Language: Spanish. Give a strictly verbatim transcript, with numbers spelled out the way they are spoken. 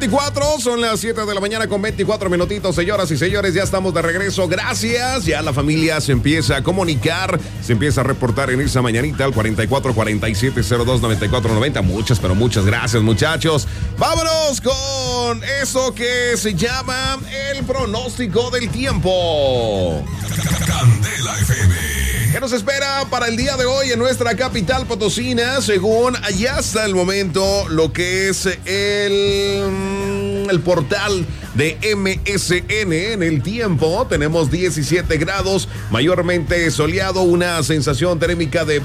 veinticuatro, son las siete de la mañana con veinticuatro minutitos, señoras y señores, ya estamos de regreso, gracias, ya la familia se empieza a comunicar, se empieza a reportar en esa mañanita al cuarenta y cuatro, cuarenta y siete, cero dos, noventa y cuatro, noventa, muchas, pero muchas gracias, muchachos. Vámonos con eso que se llama el pronóstico del tiempo. Candela F M. ¿Qué nos espera para el día de hoy en nuestra capital potosina? Según allá hasta el momento, lo que es el, el portal de M S N en el tiempo, tenemos diecisiete grados, mayormente soleado, una sensación térmica de